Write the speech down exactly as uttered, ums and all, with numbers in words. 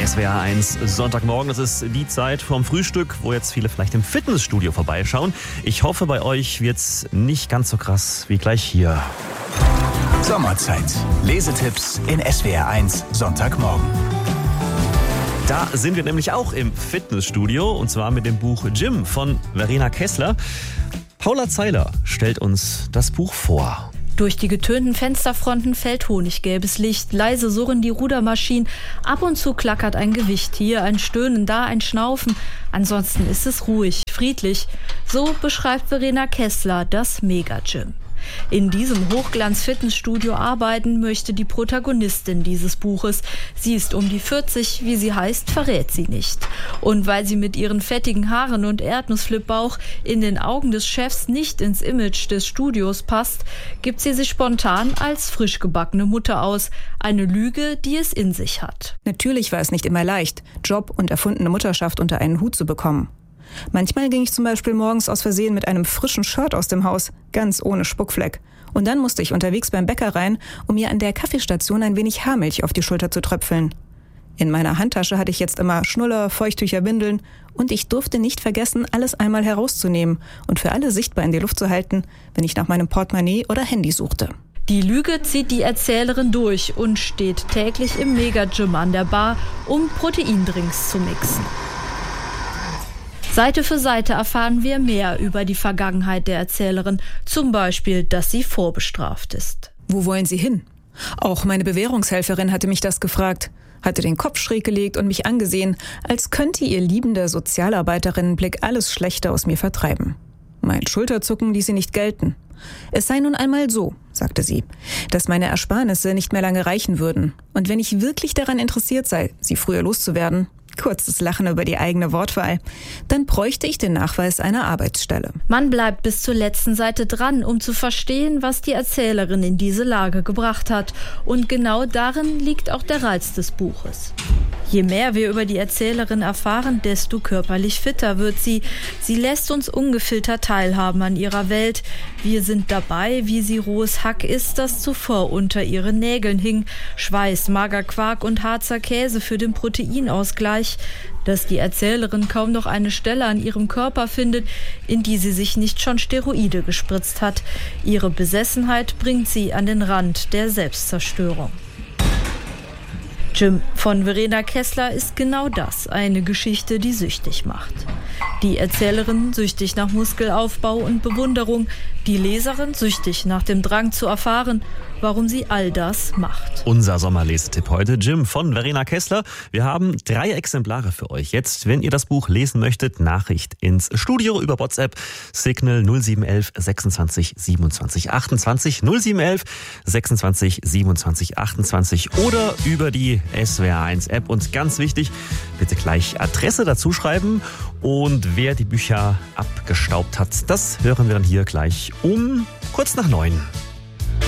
S W R eins Sonntagmorgen, das ist die Zeit vorm Frühstück, wo jetzt viele vielleicht im Fitnessstudio vorbeischauen. Ich hoffe, bei euch wird's nicht ganz so krass wie gleich hier. Sommerzeit. Lesetipps in S W R eins Sonntagmorgen. Da sind wir nämlich auch im Fitnessstudio und zwar mit dem Buch Gym von Verena Kessler. Paula Zeiler stellt uns das Buch vor. Durch die getönten Fensterfronten fällt honiggelbes Licht, leise surren die Rudermaschinen, ab und zu klackert ein Gewicht, hier ein Stöhnen, da ein Schnaufen. Ansonsten ist es ruhig, friedlich. So beschreibt Verena Kessler das Mega-Gym. In diesem Hochglanz-Fitnessstudio arbeiten möchte die Protagonistin dieses Buches. Sie ist um die vierzig, wie sie heißt, verrät sie nicht. Und weil sie mit ihren fettigen Haaren und Erdnussflipbauch in den Augen des Chefs nicht ins Image des Studios passt, gibt sie sich spontan als frisch gebackene Mutter aus. Eine Lüge, die es in sich hat. Natürlich war es nicht immer leicht, Job und erfundene Mutterschaft unter einen Hut zu bekommen. Manchmal ging ich zum Beispiel morgens aus Versehen mit einem frischen Shirt aus dem Haus, ganz ohne Spuckfleck. Und dann musste ich unterwegs beim Bäcker rein, um mir an der Kaffeestation ein wenig Haarmilch auf die Schulter zu tröpfeln. In meiner Handtasche hatte ich jetzt immer Schnuller, Feuchttücher, Windeln und ich durfte nicht vergessen, alles einmal herauszunehmen und für alle sichtbar in die Luft zu halten, wenn ich nach meinem Portemonnaie oder Handy suchte. Die Lüge zieht die Erzählerin durch und steht täglich im Mega-Gym an der Bar, um Proteindrinks zu mixen. Seite für Seite erfahren wir mehr über die Vergangenheit der Erzählerin, zum Beispiel, dass sie vorbestraft ist. Wo wollen Sie hin? Auch meine Bewährungshelferin hatte mich das gefragt, hatte den Kopf schräg gelegt und mich angesehen, als könnte ihr liebender Sozialarbeiterinnenblick alles Schlechte aus mir vertreiben. Mein Schulterzucken ließ sie nicht gelten. Es sei nun einmal so, sagte sie, dass meine Ersparnisse nicht mehr lange reichen würden. Und wenn ich wirklich daran interessiert sei, sie früher loszuwerden, kurzes Lachen über die eigene Wortwahl, dann bräuchte ich den Nachweis einer Arbeitsstelle. Man bleibt bis zur letzten Seite dran, um zu verstehen, was die Erzählerin in diese Lage gebracht hat. Und genau darin liegt auch der Reiz des Buches. Je mehr wir über die Erzählerin erfahren, desto körperlich fitter wird sie. Sie lässt uns ungefiltert teilhaben an ihrer Welt. Wir sind dabei, wie sie rohes Hack isst, das zuvor unter ihren Nägeln hing. Schweiß, Magerquark und Harzer Käse für den Proteinausgleich. Dass die Erzählerin kaum noch eine Stelle an ihrem Körper findet, in die sie sich nicht schon Steroide gespritzt hat. Ihre Besessenheit bringt sie an den Rand der Selbstzerstörung. Gym von Verena Kessler ist genau das, eine Geschichte, die süchtig macht. Die Erzählerin süchtig nach Muskelaufbau und Bewunderung, die Leserin süchtig nach dem Drang zu erfahren, warum sie all das macht. Unser Sommerlesetipp heute, Gym von Verena Kessler. Wir haben drei Exemplare für euch. Jetzt, wenn ihr das Buch lesen möchtet, Nachricht ins Studio über WhatsApp, Signal null sieben eins eins sechsundzwanzig siebenundzwanzig achtundzwanzig, null sieben eins eins sechsundzwanzig siebenundzwanzig achtundzwanzig oder über die S W R eins App. Und ganz wichtig, bitte gleich Adresse dazu schreiben und wer die Bücher abgestaubt hat, das hören wir dann hier gleich um kurz nach neun.